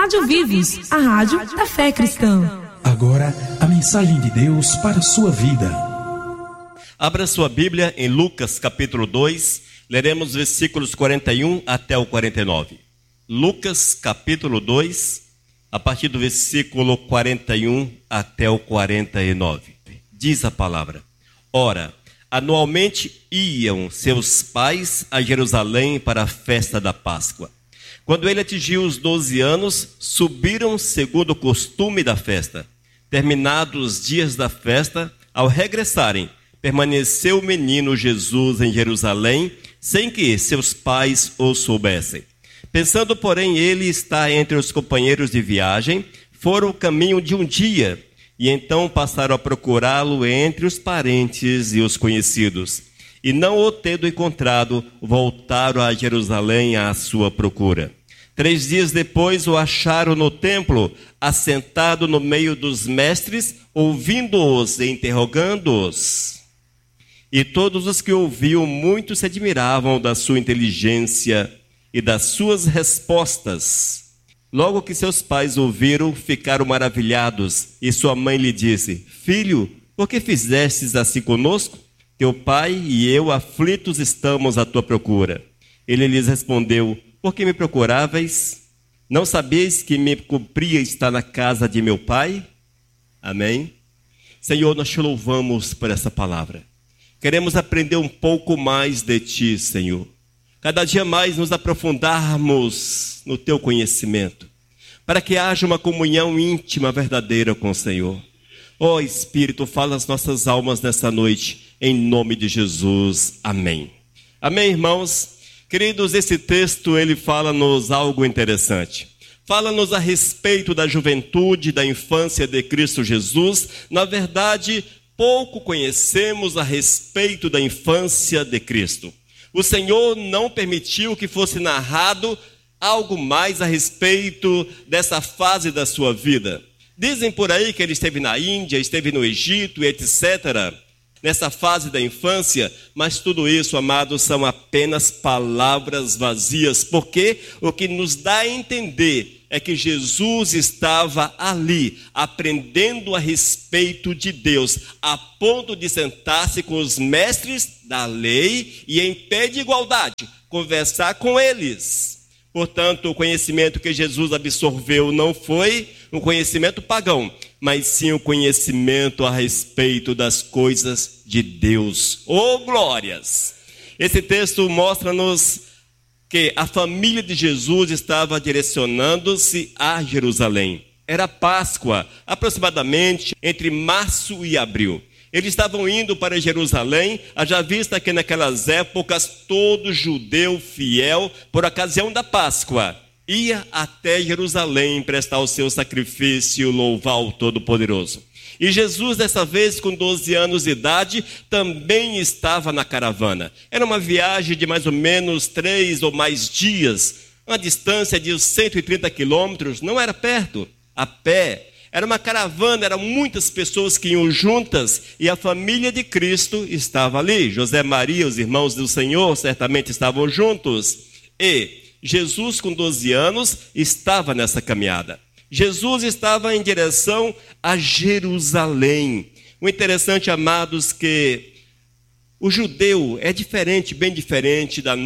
Rádio Vivos, a rádio da fé cristã. Agora, a mensagem de Deus para a sua vida. Abra sua Bíblia em Lucas capítulo 2, leremos versículos 41 até o 49. Lucas capítulo 2, a partir do versículo 41 até o 49. Diz a palavra: Ora, anualmente iam seus pais a Jerusalém para a festa da Páscoa. Quando ele atingiu os 12 anos, subiram segundo o costume da festa. Terminados os dias da festa, ao regressarem, permaneceu o menino Jesus em Jerusalém, sem que seus pais o soubessem. Pensando, porém, ele estar entre os companheiros de viagem, foram o caminho de um dia, e então passaram a procurá-lo entre os parentes e os conhecidos. E não o tendo encontrado, voltaram a Jerusalém à sua procura. 3 dias depois o acharam no templo, assentado no meio dos mestres, ouvindo-os e interrogando-os. E todos os que ouviam muito se admiravam da sua inteligência e das suas respostas. Logo que seus pais ouviram, ficaram maravilhados, e sua mãe lhe disse: Filho, por que fizestes assim conosco? Teu pai e eu aflitos estamos à tua procura. Ele lhes respondeu: Por que me procuráveis? Não sabeis que me cumpria estar na casa de meu pai? Amém? Senhor, nós te louvamos por essa palavra. Queremos aprender um pouco mais de ti, Senhor. Cada dia mais nos aprofundarmos no teu conhecimento, para que haja uma comunhão íntima, verdadeira com o Senhor. Ó Espírito, fala as nossas almas nessa noite, em nome de Jesus. Amém. Amém, irmãos? Queridos, esse texto, ele fala-nos algo interessante. Fala-nos a respeito da juventude, da infância de Cristo Jesus. Na verdade, pouco conhecemos a respeito da infância de Cristo. O Senhor não permitiu que fosse narrado algo mais a respeito dessa fase da sua vida. Dizem por aí que ele esteve na Índia, esteve no Egito, etc., nessa fase da infância, mas tudo isso, amados, são apenas palavras vazias, porque o que nos dá a entender é que Jesus estava ali, aprendendo a respeito de Deus, a ponto de sentar-se com os mestres da lei e, em pé de igualdade, conversar com eles. Portanto, o conhecimento que Jesus absorveu não foi um conhecimento pagão, mas sim o conhecimento a respeito das coisas de Deus. Oh, glórias! Esse texto mostra-nos que a família de Jesus estava direcionando-se a Jerusalém. Era Páscoa, aproximadamente entre março e abril. Eles estavam indo para Jerusalém, haja vista que naquelas épocas todo judeu fiel, por ocasião da Páscoa, ia até Jerusalém prestar o seu sacrifício, louvar o Todo-Poderoso. E Jesus, dessa vez, com 12 anos de idade, também estava na caravana. Era uma viagem de mais ou menos 3 ou mais dias, uma distância de 130 quilômetros, não era perto, a pé. Era uma caravana, eram muitas pessoas que iam juntas, e a família de Cristo estava ali. José, Maria, os irmãos do Senhor, certamente estavam juntos. E Jesus, com 12 anos, estava nessa caminhada. Jesus estava em direção a Jerusalém. O interessante, amados, que o judeu é diferente, bem diferente da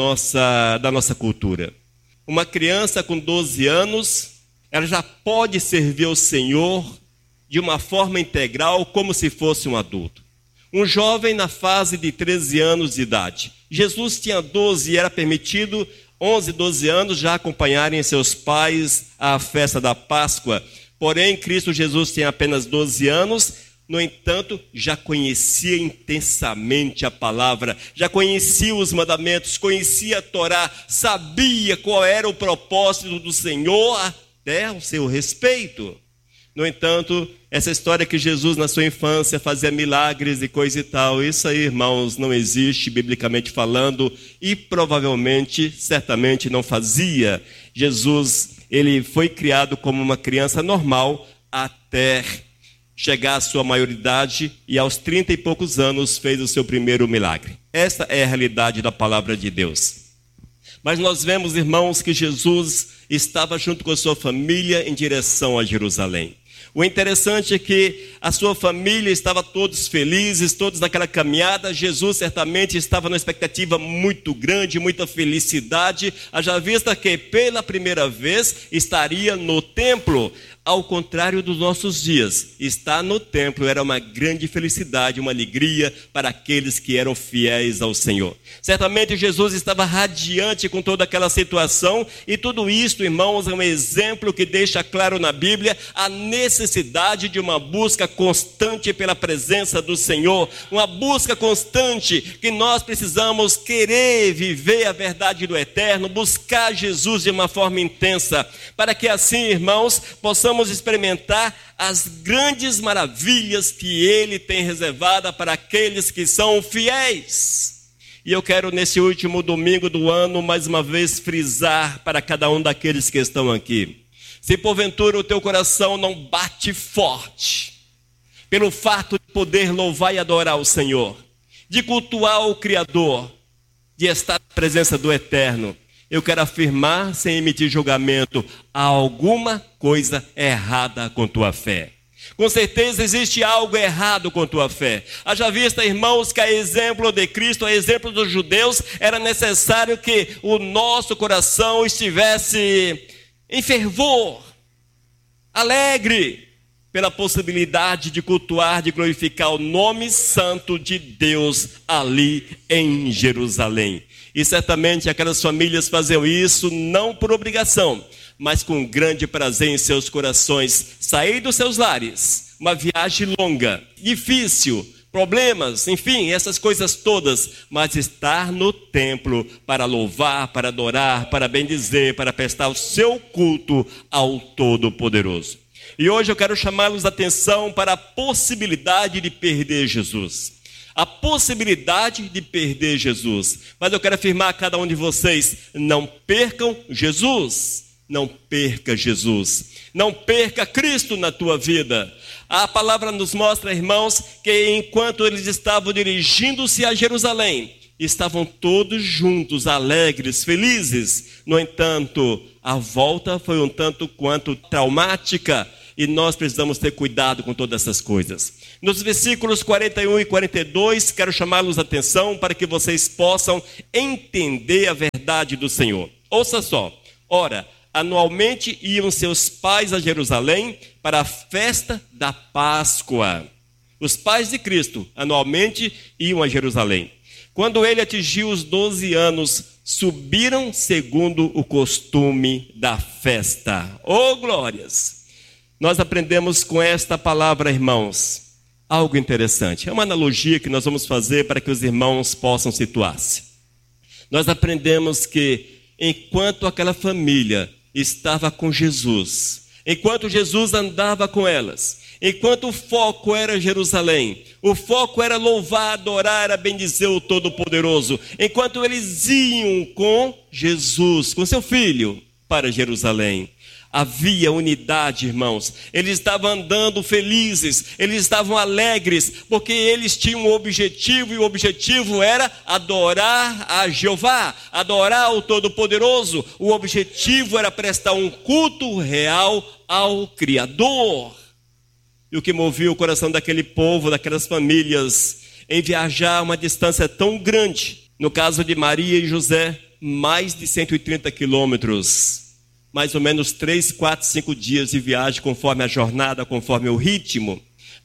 nossa cultura. Uma criança com 12 anos, ela já pode servir ao Senhor de uma forma integral, como se fosse um adulto. Um jovem na fase de 13 anos de idade. Jesus tinha 12 e era permitido 11, 12 anos já acompanharem seus pais à festa da Páscoa. Porém, Cristo Jesus tinha apenas 12 anos, no entanto, já conhecia intensamente a palavra, já conhecia os mandamentos, conhecia a Torá, sabia qual era o propósito do Senhor até o seu respeito. No entanto, essa história que Jesus na sua infância fazia milagres e coisa e tal, isso aí, irmãos, não existe biblicamente falando e provavelmente, certamente não fazia. Jesus, ele foi criado como uma criança normal até chegar à sua maioridade e aos 30 e poucos anos fez o seu primeiro milagre. Essa é a realidade da palavra de Deus. Mas nós vemos, irmãos, que Jesus estava junto com a sua família em direção a Jerusalém. O interessante é que a sua família estava todos felizes, todos naquela caminhada. Jesus certamente estava numa expectativa muito grande, muita felicidade, haja vista que pela primeira vez estaria no templo. Ao contrário dos nossos dias, estar no templo era uma grande felicidade, uma alegria para aqueles que eram fiéis ao Senhor. Certamente Jesus estava radiante com toda aquela situação, e tudo isso, irmãos, é um exemplo que deixa claro na Bíblia a necessidade de uma busca constante pela presença do Senhor, uma busca constante que nós precisamos querer viver a verdade do eterno, buscar Jesus de uma forma intensa, para que assim, irmãos, possamos experimentar as grandes maravilhas que Ele tem reservada para aqueles que são fiéis. E eu quero nesse último domingo do ano, mais uma vez, frisar para cada um daqueles que estão aqui. Se porventura o teu coração não bate forte, pelo fato de poder louvar e adorar o Senhor, de cultuar o Criador, de estar na presença do Eterno, eu quero afirmar, sem emitir julgamento, há alguma coisa errada com tua fé. Com certeza existe algo errado com tua fé. Haja vista, irmãos, que a exemplo de Cristo, a exemplo dos judeus, era necessário que o nosso coração estivesse em fervor, alegre, pela possibilidade de cultuar, de glorificar o nome santo de Deus ali em Jerusalém. E certamente aquelas famílias faziam isso não por obrigação, mas com grande prazer em seus corações. Sair dos seus lares, uma viagem longa, difícil, problemas, enfim, essas coisas todas, mas estar no templo para louvar, para adorar, para bendizer, para prestar o seu culto ao Todo-Poderoso. E hoje eu quero chamá-los a atenção para a possibilidade de perder Jesus. A possibilidade de perder Jesus. Mas eu quero afirmar a cada um de vocês, não percam Jesus. Não perca Jesus. Não perca Cristo na tua vida. A palavra nos mostra, irmãos, que enquanto eles estavam dirigindo-se a Jerusalém, estavam todos juntos, alegres, felizes. No entanto, a volta foi um tanto quanto traumática. E nós precisamos ter cuidado com todas essas coisas. Nos versículos 41 e 42, quero chamá-los a atenção para que vocês possam entender a verdade do Senhor. Ouça só. Ora, anualmente iam seus pais a Jerusalém para a festa da Páscoa. Os pais de Cristo anualmente iam a Jerusalém. Quando ele atingiu os 12 anos, subiram segundo o costume da festa. Oh, glórias! Nós aprendemos com esta palavra, irmãos, algo interessante. É uma analogia que nós vamos fazer para que os irmãos possam situar-se. Nós aprendemos que enquanto aquela família estava com Jesus, enquanto Jesus andava com elas, enquanto o foco era Jerusalém, o foco era louvar, adorar, era bendizer o Todo-Poderoso, enquanto eles iam com Jesus, com seu filho, para Jerusalém, havia unidade, irmãos. Eles estavam andando felizes, eles estavam alegres, porque eles tinham um objetivo, e o objetivo era adorar a Jeová, adorar o Todo-Poderoso. O objetivo era prestar um culto real ao Criador. E o que movia o coração daquele povo, daquelas famílias, em viajar uma distância tão grande, no caso de Maria e José, mais de 130 quilômetros, mais ou menos 3, 4, 5 dias de viagem, conforme a jornada, conforme o ritmo.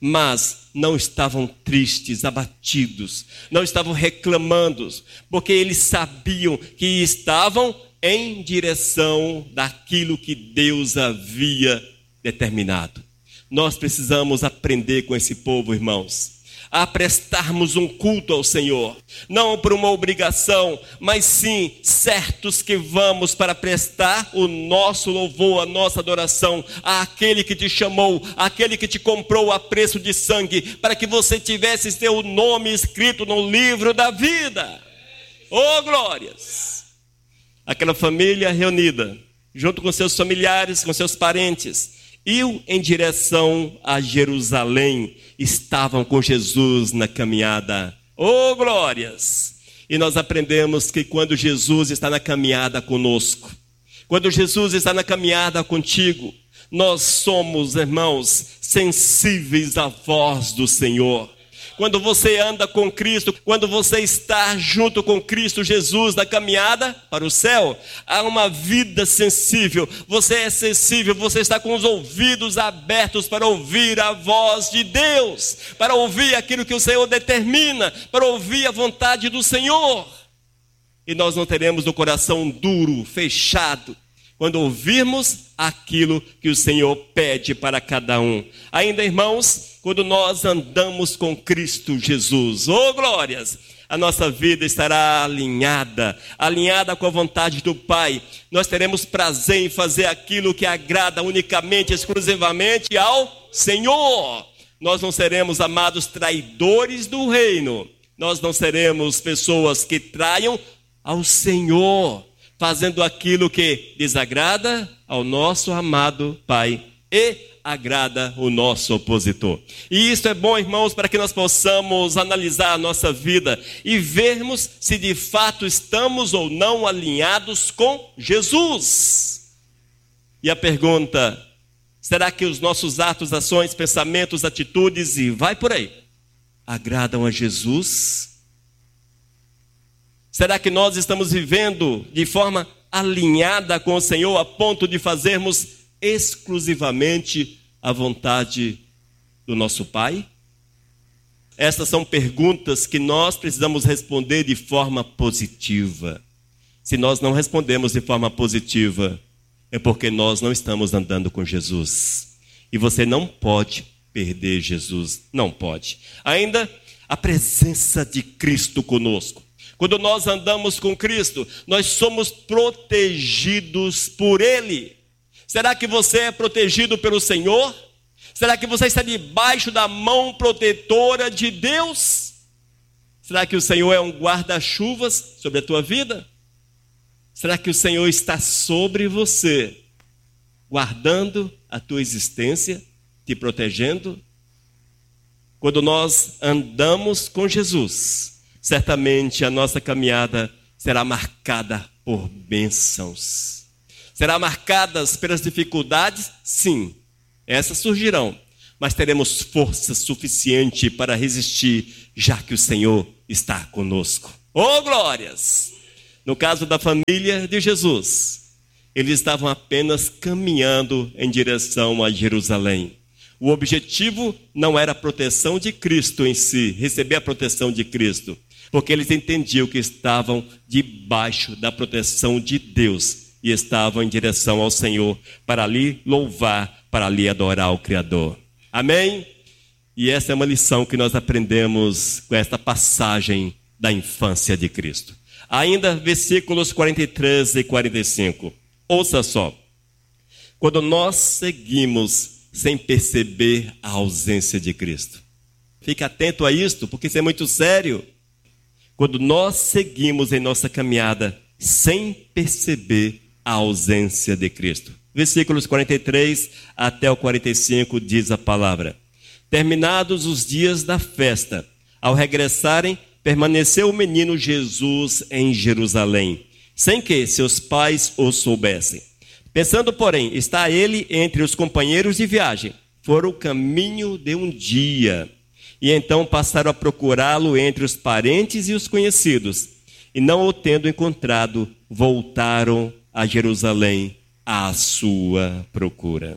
Mas não estavam tristes, abatidos, não estavam reclamando, porque eles sabiam que estavam em direção daquilo que Deus havia determinado. Nós precisamos aprender com esse povo, irmãos, a prestarmos um culto ao Senhor, não por uma obrigação, mas sim certos que vamos para prestar o nosso louvor, a nossa adoração àquele que te chamou, àquele que te comprou a preço de sangue, para que você tivesse seu nome escrito no livro da vida. Oh, glórias! Aquela família reunida, junto com seus familiares, com seus parentes, iam em direção a Jerusalém, estavam com Jesus na caminhada. Oh, glórias! E nós aprendemos que quando Jesus está na caminhada conosco, quando Jesus está na caminhada contigo, nós somos, irmãos, sensíveis à voz do Senhor. Quando você anda com Cristo, quando você está junto com Cristo Jesus na caminhada para o céu, há uma vida sensível. Você é sensível, você está com os ouvidos abertos para ouvir a voz de Deus, para ouvir aquilo que o Senhor determina, para ouvir a vontade do Senhor. E nós não teremos o coração duro, fechado, quando ouvirmos aquilo que o Senhor pede para cada um. Ainda, irmãos, quando nós andamos com Cristo Jesus, oh glórias, a nossa vida estará alinhada com a vontade do Pai. Nós teremos prazer em fazer aquilo que agrada unicamente, exclusivamente ao Senhor. Nós não seremos, amados, traidores do reino. Nós não seremos pessoas que traiam ao Senhor, fazendo aquilo que desagrada ao nosso amado Pai e agrada o nosso opositor. E isso é bom, irmãos, para que nós possamos analisar a nossa vida e vermos se de fato estamos ou não alinhados com Jesus. E a pergunta: será que os nossos atos, ações, pensamentos, atitudes e vai por aí agradam a Jesus? Será que nós estamos vivendo de forma alinhada com o Senhor a ponto de fazermos exclusivamente a vontade do nosso Pai? Essas são perguntas que nós precisamos responder de forma positiva. Se nós não respondemos de forma positiva, é porque nós não estamos andando com Jesus. E você não pode perder Jesus, não pode. Ainda, a presença de Cristo conosco. Quando nós andamos com Cristo, nós somos protegidos por Ele. Será que você é protegido pelo Senhor? Será que você está debaixo da mão protetora de Deus? Será que o Senhor é um guarda-chuvas sobre a tua vida? Será que o Senhor está sobre você, guardando a tua existência, te protegendo? Quando nós andamos com Jesus, certamente a nossa caminhada será marcada por bênçãos. Será marcada pelas dificuldades? Sim, essas surgirão. Mas teremos força suficiente para resistir, já que o Senhor está conosco. Oh, glórias! No caso da família de Jesus, eles estavam apenas caminhando em direção a Jerusalém. O objetivo não era a proteção de Cristo em si, receber a proteção de Cristo, porque eles entendiam que estavam debaixo da proteção de Deus e estavam em direção ao Senhor para ali louvar, para ali adorar o Criador. Amém? E essa é uma lição que nós aprendemos com esta passagem da infância de Cristo. Ainda versículos 43 e 45. Ouça só. Quando nós seguimos sem perceber a ausência de Cristo. Fique atento a isto, porque isso é muito sério. Quando nós seguimos em nossa caminhada sem perceber a ausência de Cristo. Versículos 43 até o 45 diz a palavra: terminados os dias da festa, ao regressarem, permaneceu o menino Jesus em Jerusalém, sem que seus pais o soubessem. Pensando, porém, está ele entre os companheiros de viagem, foram o caminho de um dia. E então passaram a procurá-lo entre os parentes e os conhecidos. E não o tendo encontrado, voltaram a Jerusalém à sua procura.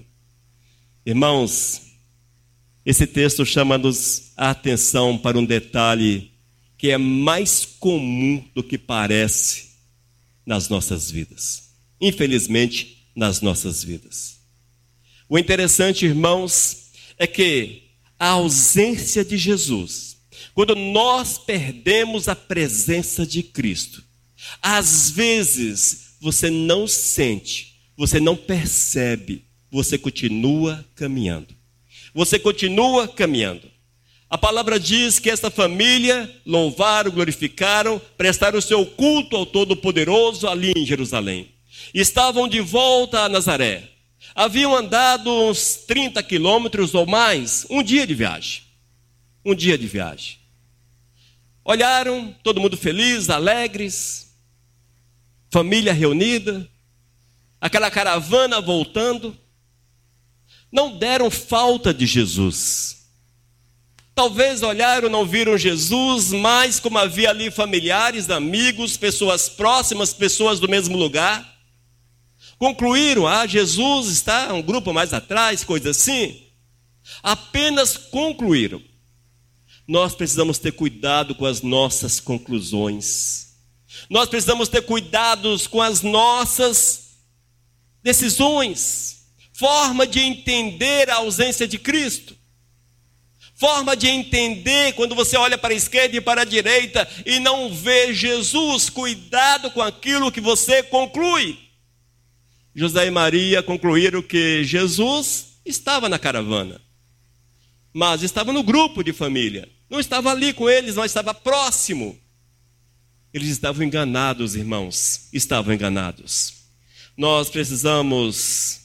Irmãos, esse texto chama-nos a atenção para um detalhe que é mais comum do que parece nas nossas vidas. Infelizmente, nas nossas vidas. O interessante, irmãos, é que a ausência de Jesus, quando nós perdemos a presença de Cristo, às vezes você não sente, você não percebe, você continua caminhando. Você continua caminhando. A palavra diz que essa família louvaram, glorificaram, prestaram o seu culto ao Todo-Poderoso ali em Jerusalém. Estavam de volta a Nazaré. Haviam andado uns 30 quilômetros ou mais, um dia de viagem. Um dia de viagem. Olharam, todo mundo feliz, alegres, família reunida, aquela caravana voltando. Não deram falta de Jesus. Talvez olharam, não viram Jesus, mas como havia ali familiares, amigos, pessoas próximas, pessoas do mesmo lugar, concluíram, Jesus está um grupo mais atrás, coisa assim. Apenas concluíram. Nós precisamos ter cuidado com as nossas conclusões. Nós precisamos ter cuidados com as nossas decisões. Forma de entender a ausência de Cristo. Forma de entender quando você olha para a esquerda e para a direita e não vê Jesus. Cuidado com aquilo que você conclui. José e Maria concluíram que Jesus estava na caravana, mas estava no grupo de família. Não estava ali com eles, mas estava próximo. Eles estavam enganados, irmãos. Estavam enganados. Nós precisamos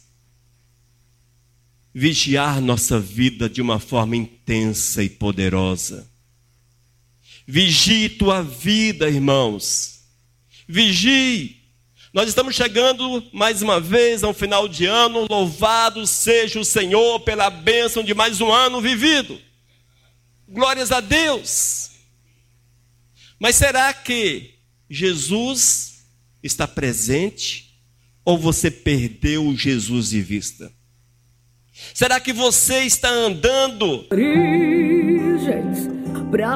vigiar nossa vida de uma forma intensa e poderosa. Vigie tua vida, irmãos. Vigie. Nós estamos chegando mais uma vez a um final de ano. Louvado seja o Senhor pela bênção de mais um ano vivido. Glórias a Deus. Mas será que Jesus está presente ou você perdeu Jesus de vista? Será que você está andando